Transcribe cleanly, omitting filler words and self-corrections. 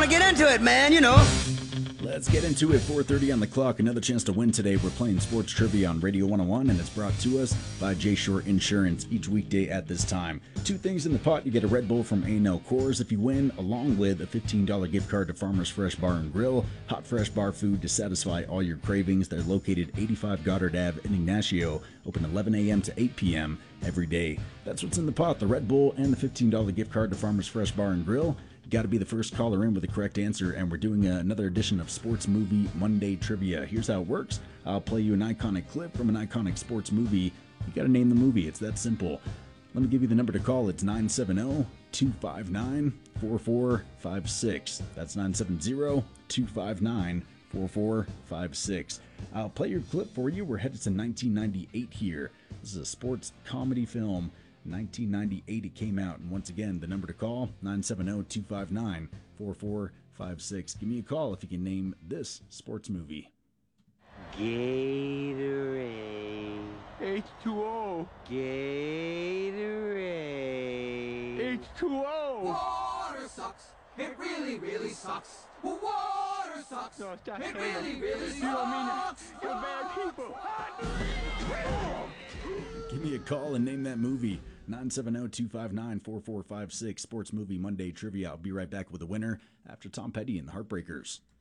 to get into it, man, you know. Let's get into it. 4:30 on the clock. Another chance to win today. We're playing sports trivia on Radio 101, and it's brought to us by J Shore Insurance each weekday at this time. Two things in the pot. You get a Red Bull from A&L Coors if you win, along with a $15 gift card to Farmer's Fresh Bar and Grill. Hot, fresh bar food to satisfy all your cravings. They're located 85 Goddard Ave in Ignacio, open 11 a.m. to 8 p.m. every day. That's what's in the pot, the Red Bull and the $15 gift card to Farmer's Fresh Bar and Grill. Got to be the first caller in with the correct answer, and we're doing another edition of Sports Movie Monday Trivia. Here's how it works. I'll play you an iconic clip from an iconic sports movie. You got to name the movie. It's that simple. Let me give you the number to call. It's 970-259-4456. That's 970-259-4456. I'll play your clip for you. We're headed to 1998 here. This is a sports comedy film. 1998 it came out, and once again the number to call 970-259-4456. Give me a call if you can name this sports movie. Gatorade. H2O. Gatorade. H2O. Water sucks. It really, really sucks. Water sucks. No, stop It saying really, that. really You don't mean sucks. it. You're bad people. Give me a call and name that movie. 970-259-4456. Sports Movie Monday Trivia. I'll be right back with the winner after Tom Petty and the Heartbreakers.